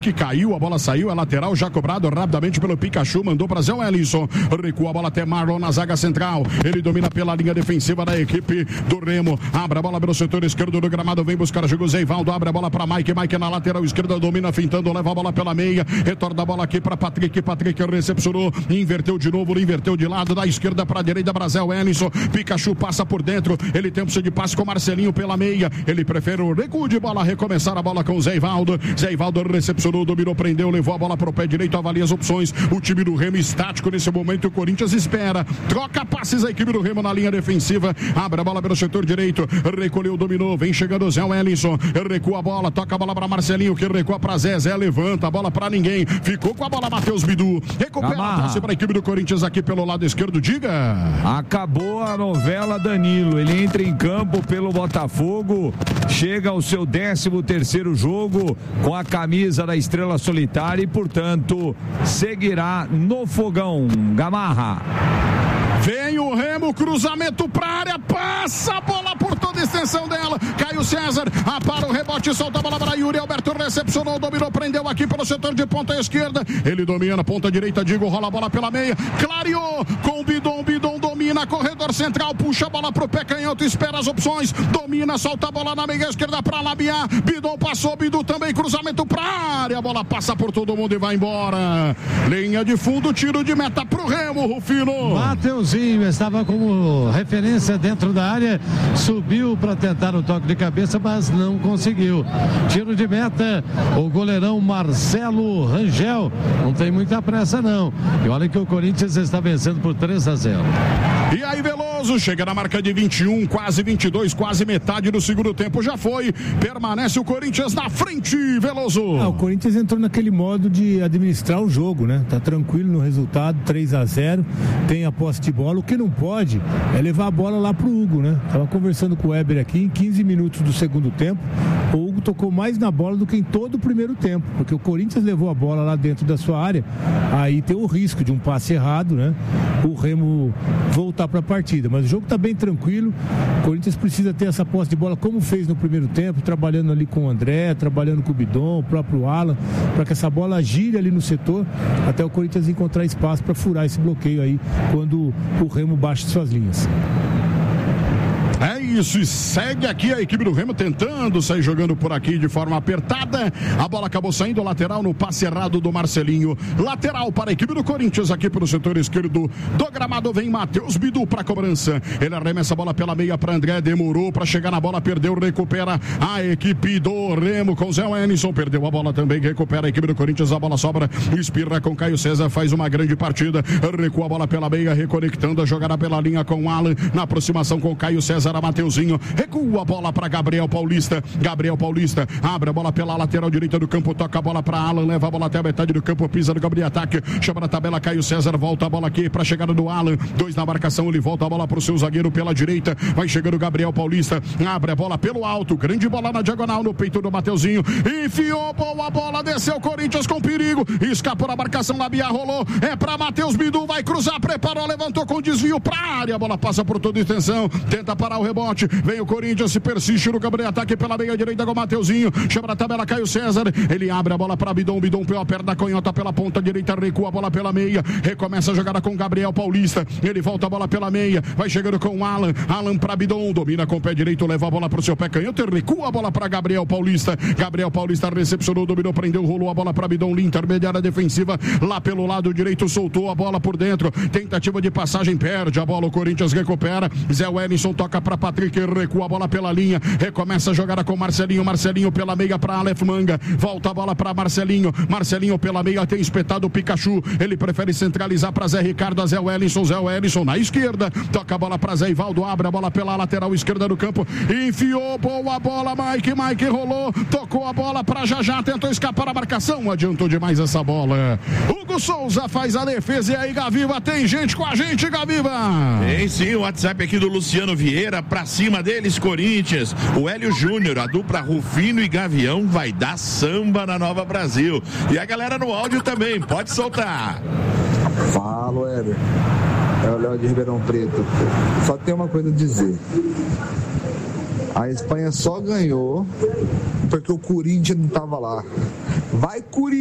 que caiu, a bola saiu, é lateral, já cobrado rapidamente pelo Pikachu, mandou para Zé Wellington, recua a bola até Marlon na zaga central, ele domina pela linha defensiva da equipe do Remo, abre a bola pelo setor esquerdo do gramado, vem buscar jogo Zeivaldo, abre a bola para Mike na lateral esquerda, domina fintando, leva a bola pela meia, retorna a bola aqui para Patrick recepcionou, inverteu de novo, inverteu de lado, da esquerda para a direita para Zé Wellington, Pikachu passa por dentro, ele tem opção de passe com Marcelinho pela meia, ele prefere o recuo de bola, recomeçar a bola com Zeivaldo recepcionou, dominou, prendeu, levou a bola para o pé direito, avalia as opções, o time do Remo estático nesse momento, o Corinthians espera, troca passes a equipe do Remo na linha defensiva, abre a bola pelo setor direito, recolheu, dominou, vem chegando o Zé Wellington, recua a bola, toca a bola para Marcelinho, que recua para Zé levanta a bola para ninguém, ficou com a bola Matheus Bidu, recupera a passe para a equipe do Corinthians aqui pelo lado esquerdo, diga. Acabou a novela Danilo, ele entra em campo pelo Botafogo, chega ao seu 13º jogo com a camisa da Estrela Solitária e, portanto, seguirá no fogão. Gamarra. Vem o Remo, cruzamento para a área, passa a bola por toda a extensão dela, Caio César, para o rebote, solta a bola para Yuri Alberto, recepcionou, dominou, prendeu aqui pelo setor de ponta esquerda, ele domina, ponta direita, Digo, rola a bola pela meia, clareou com Bidon domina, corredor central, puxa a bola pro pé canhoto, espera as opções, domina, solta a bola na meia esquerda para Labiar, Bidon passou, Bidu também, cruzamento para a área, a bola passa por todo mundo e vai embora, linha de fundo, tiro de meta pro Remo, Rufino. Mateuzinho estava como referência dentro da área, subiu para tentar o toque de cabeça, mas não conseguiu. Tiro de meta, o goleirão Marcelo Rangel, não tem muita pressa não, e olha que o Corinthians está vencendo por 3-0. E aí Veloso chega na marca de 21, quase 22, quase metade do segundo tempo já foi, permanece o Corinthians na frente, Veloso. O Corinthians entrou naquele modo de administrar o jogo, né? Tá tranquilo no resultado, 3-0, tem a posse de bola, o que não pode é levar a bola lá pro Hugo, né? Tava conversando com o Weber aqui, em 15 minutos do segundo tempo, o Hugo tocou mais na bola do que em todo o primeiro tempo, porque o Corinthians levou a bola lá dentro da sua área, aí tem o risco de um passe errado, né? O Remo voltar para a partida, mas o jogo está bem tranquilo, o Corinthians precisa ter essa posse de bola como fez no primeiro tempo, trabalhando ali com o André, trabalhando com o Bidon, o próprio Alan, para que essa bola gire ali no setor, até o Corinthians encontrar espaço para furar esse bloqueio aí, quando o Remo baixa suas linhas. É isso, e segue aqui a equipe do Remo tentando sair jogando por aqui de forma apertada, a bola acabou saindo lateral no passe errado do Marcelinho, lateral para a equipe do Corinthians aqui pelo setor esquerdo do gramado, vem Matheus Bidu para a cobrança, ele arremessa a bola pela meia para André, demorou para chegar na bola, perdeu, recupera a equipe do Remo com Zé Wellington, perdeu a bola também, recupera a equipe do Corinthians, a bola sobra, espirra com Caio César, faz uma grande partida, recua a bola pela meia, reconectando a jogada pela linha com Alan, na aproximação com Caio César, a Mateuzinho, recua a bola para Gabriel Paulista, abre a bola pela lateral direita do campo, toca a bola para Alan, leva a bola até a metade do campo, pisa no campo de ataque, chama na tabela Caio César, volta a bola aqui para a chegada do Alan, 2 na marcação, ele volta a bola para o seu zagueiro pela direita, vai chegando Gabriel Paulista, abre a bola pelo alto, grande bola na diagonal no peito do Mateuzinho, enfiou, boa bola, desceu Corinthians com perigo, escapou na marcação, Labia rolou, é para Matheus Bidu, vai cruzar, preparou, levantou com desvio para a área, a bola passa por toda a extensão, tenta parar o rebote, vem o Corinthians, se persiste no campo de ataque pela meia direita com o Mateuzinho, chama na tabela Caio César, ele abre a bola para Bidon pela perna canhota pela ponta direita, recua a bola pela meia, recomeça a jogada com Gabriel Paulista, ele volta a bola pela meia, vai chegando com o Alan para Bidon, domina com o pé direito, leva a bola para o seu pé canhoto, recua a bola para Gabriel Paulista recepcionou, dominou, prendeu, rolou a bola para Bidon, linha intermediária defensiva, lá pelo lado direito, soltou a bola por dentro, tentativa de passagem, perde a bola, o Corinthians recupera, Zé Wellington toca para Patrick, recua a bola pela linha, recomeça a jogada com Marcelinho pela meia para Aleph Manga, volta a bola para Marcelinho pela meia, tem espetado o Pikachu, ele prefere centralizar para Zé Ricardo, Zé Wellington na esquerda, toca a bola para Zé Ivaldo, abre a bola pela lateral esquerda do campo, enfiou, boa bola, Mike rolou, tocou a bola para Já, tentou escapar a marcação, adiantou demais essa bola, Hugo Souza faz a defesa, e aí Gaviva, tem gente com a gente, Gaviva? Tem sim, o WhatsApp aqui do Luciano Vieira, pra cima deles, Corinthians, o Hélio Júnior, a dupla Rufino e Gavião vai dar samba na Nova Brasil, e a galera no áudio também, pode soltar. Fala, Weber, é o Léo de Ribeirão Preto, só tem uma coisa a dizer, a Espanha só ganhou porque o Corinthians não estava lá. Vai Curitiba!